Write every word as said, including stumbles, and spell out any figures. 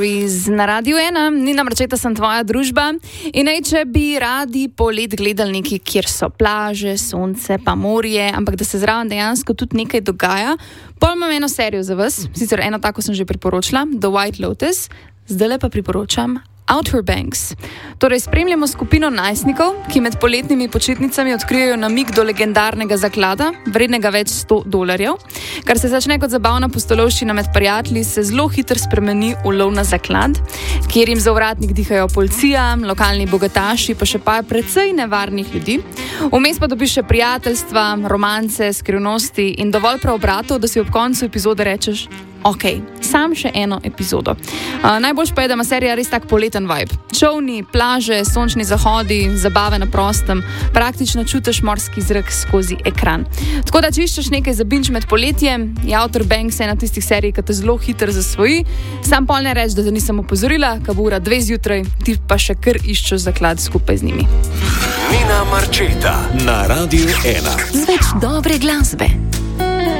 Na Radiu ena, Nina Marčeta sem tvoja družba in naj, če bi radi polet gledali nekaj, kjer so plaže, sonce, pa morje, ampak da se zraven dejansko tudi nekaj dogaja, pol imam eno serijo za vas, sicer eno tako sem že priporočila, The White Lotus, zdaj pa priporočam Outer Banks. Torej spremljamo skupino najstnikov, ki med poletnimi počitnicami odkrijejo namig do legendarnega zaklada, vrednega več sto dolarjev. Kar se začne kot zabavna pustolovščina med prijatelji, se zelo hitro spremeni v lov na zaklad, kjer jim za ovratnik dihajo policija, lokalni bogataši, pa še pa precej nevarnih ljudi. Vmes pa dobiš še prijateljstva, romance, skrivnosti in dovolj preobratov, da si ob koncu epizode rečeš: ok, sam še eno epizodo. Uh, najboljš pa je, da ima serija res tak poleten vibe. Čovni, plaže, sončni zahodi, zabave na prostem, praktično čutiš morski zrak skozi ekran. Tako da, če iščeš nekaj za binge med poletjem, je Outer Banks ena tistih serij, ki te zelo hitro zasvoji. Sam pol ne reč, da te nisem opozorila, ka bo ura dve zjutraj, ti pa še kar iščeš zaklad skupaj z njimi. Nina Marčeta na Radiu ena. Z več dobre glasbe.